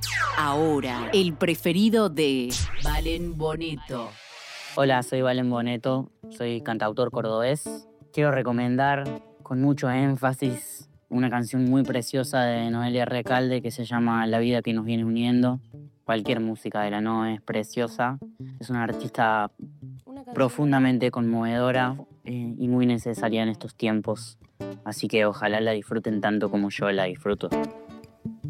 Ahora, el preferido de Valen Boneto. Hola, soy Valen Boneto, soy cantautor cordobés. Quiero recomendar con mucho énfasis una canción muy preciosa de Noelia Recalde que se llama La vida que nos viene uniendo. Cualquier música de la Noe es preciosa. Es una artista profundamente conmovedora y muy necesaria en estos tiempos. Así que ojalá la disfruten tanto como yo la disfruto.